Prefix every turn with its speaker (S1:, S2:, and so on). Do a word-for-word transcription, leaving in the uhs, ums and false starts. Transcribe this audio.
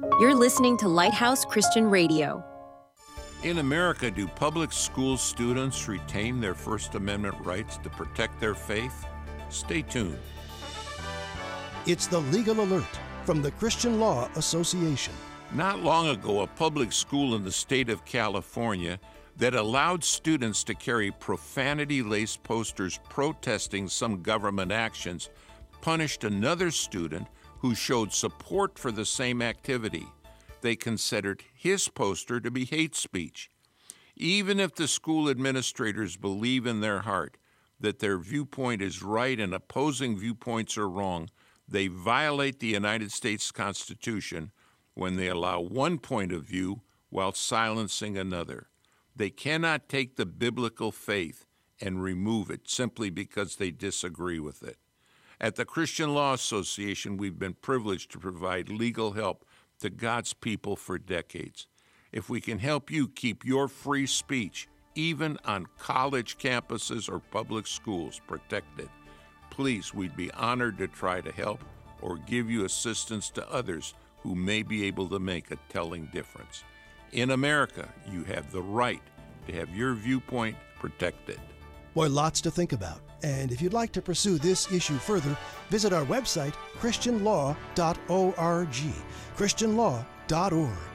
S1: You're listening to Lighthouse Christian Radio.
S2: In America, do public school students retain their First Amendment rights to protect their faith? Stay tuned.
S3: It's the Legal Alert from the Christian Law Association.
S2: Not long ago, a public school in the state of California that allowed students to carry profanity-laced posters protesting some government actions punished another student who showed support for the same activity. They considered his poster to be hate speech. Even if the school administrators believe in their heart that their viewpoint is right and opposing viewpoints are wrong, they violate the United States Constitution when they allow one point of view while silencing another. They cannot take the biblical faith and remove it simply because they disagree with it. At the Christian Law Association, we've been privileged to provide legal help to God's people for decades. If we can help you keep your free speech, even on college campuses or public schools, protected, please, we'd be honored to try to help or give you assistance to others who may be able to make a telling difference. In America, you have the right to have your viewpoint protected.
S3: Boy, lots to think about. And if you'd like to pursue this issue further, visit our website, christian law dot org. christian law dot org.